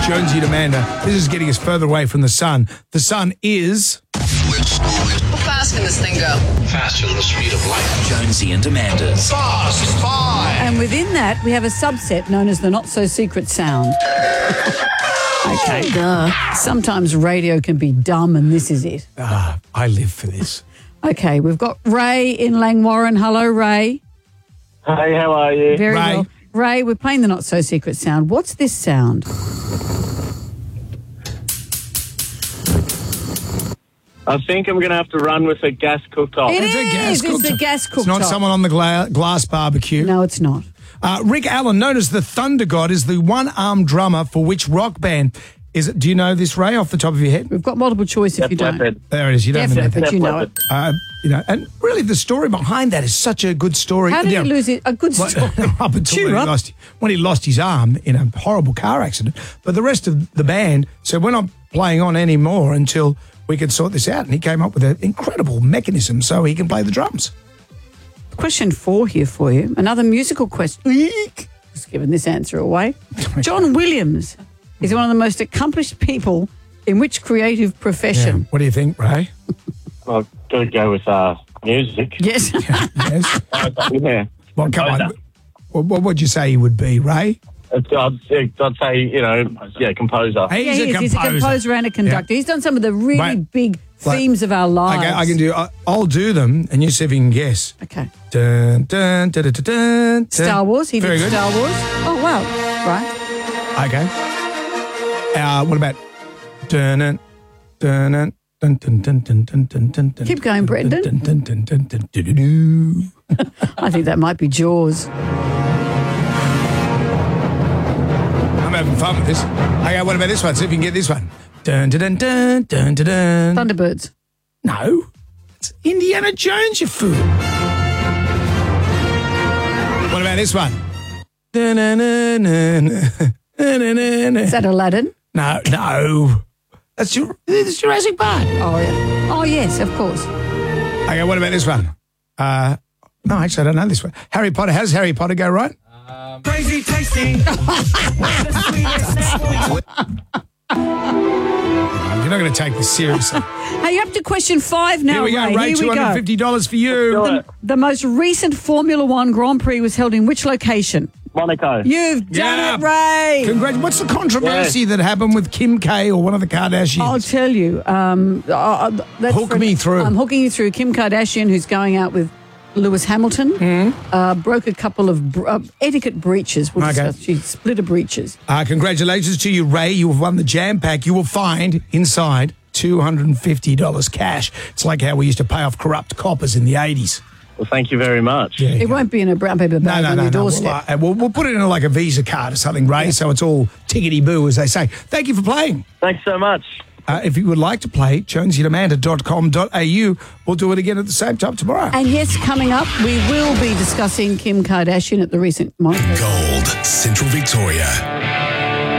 Jonesy and Amanda. This is getting us further away from the sun. The sun is... How fast can this thing go? Faster than the speed of light. Jonesy and Amanda's Fast Five. And within that, we have a subset known as the not-so-secret sound. Okay, sometimes radio can be dumb, and this is it. I live for this. Okay, we've got Ray in Langwarrin. Hello, Ray. Hey, how are you? Very Ray. well. Ray, we're playing the not-so-secret sound. What's this sound? I think I'm going to have to run with a gas cooktop. It It's a gas is. It's the cooktop. gas cooktop. It's not someone on the glass barbecue. No, it's not. Rick Allen, known as the Thunder God, is the one-armed drummer for which rock band? Is it? Do you know this, Ray, off the top of your head? We've got multiple choice if you don't. There it is. You don't know Definitely, that. but you know it. And really the story behind that is such a good story. How did he lose it? A good story. Up until when he lost his arm in a horrible car accident. But the rest of the band said, we're not playing on anymore until we can sort this out. And he came up with an incredible mechanism so he can play the drums. Question 4 here for you. Another musical question. Just giving this answer away. John Williams is one of the most accomplished people in which creative profession? What do you think, Ray? I've got to go with music. Yes. Yes. Yeah. Well, come on. What would you say he would be, Ray? I'd say, composer. He's a composer. He's a composer and a conductor. He's done some of the really big themes of our lives. Okay, I can do. I'll do them, and you see if you can guess. Okay. Dun, dun, dun, dun, dun, dun. Star Wars. He Very did good. Star Wars. Oh, wow. Right. Okay. What about? Dun, dun, dun, dun, dun, dun, dun, dun, dun, dun, dun, dun, Keep going, Brendan. dun, dun, dun, dun, dun, dun, dun, dun. I think that might be Jaws. I'm having fun with this. Okay, what about this one? See if you can get this one. Dun, dun, dun, dun, dun, dun. Thunderbirds. No. It's Indiana Jones, you fool. What about this one? Dun, dun, dun, dun, dun, dun, dun, dun. Is that Aladdin? No. That's Jurassic Park. Oh, yeah. Oh, yes, of course. Okay, what about this one? No, actually, I don't know this one. Harry Potter. How does Harry Potter go, right? Crazy tasty. You're not going to take this seriously. Hey, you're up to question 5 now, Here we go, Ray. Here we go. $250 for you. The most recent Formula One Grand Prix was held in which location? Monaco. You've done it, Ray. Congrats. What's the controversy that happened with Kim K or one of the Kardashians? I'll tell you. Hook me through. I'm hooking you through. Kim Kardashian, who's going out with Lewis Hamilton, broke a couple of etiquette breaches. We'll discuss. She split her breeches. Congratulations to you, Ray. You have won the Jam Pack. You will find inside $250 cash. It's like how we used to pay off corrupt coppers in the 80s. Well, thank you very much. Yeah, It won't be in a brown paper bag on your doorstep. We'll put it in like a Visa card or something, Ray, so it's all tickety-boo, as they say. Thank you for playing. Thanks so much. If you would like to play, jonesyandamanda.com.au. We'll do it again at the same time tomorrow. And yes, coming up, we will be discussing Kim Kardashian at the recent Monaco. Gold, Central Victoria.